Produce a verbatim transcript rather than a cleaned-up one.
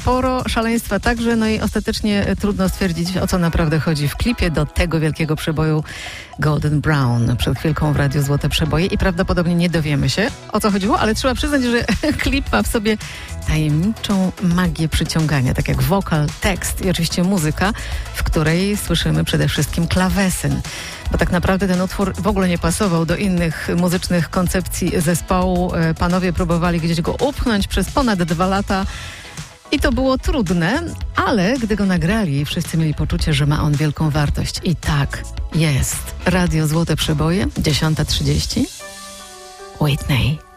sporo szaleństwa także, no i ostatecznie trudno stwierdzić, o co naprawdę chodzi w klipie do tego wielkiego przeboju Golden Brown. Przed chwilką w Radiu Złote Przeboje i prawdopodobnie nie dowiemy się, o co chodziło, ale trzeba przyznać, że klip ma w sobie tajemniczą magię przyciągania, tak jak wokal, tekst i oczywiście muzyka, w której słyszymy przede wszystkim klawesyn. Bo tak naprawdę ten utwór w ogóle nie pasował do innych muzycznych koncepcji zespołu. Panowie próbowali gdzieś go upchnąć przez ponad dwa lata i to było trudne, ale gdy go nagrali, wszyscy mieli poczucie, że ma on wielką wartość. I tak jest. Radio Złote Przeboje, dziesiąta trzydzieści. Whitney.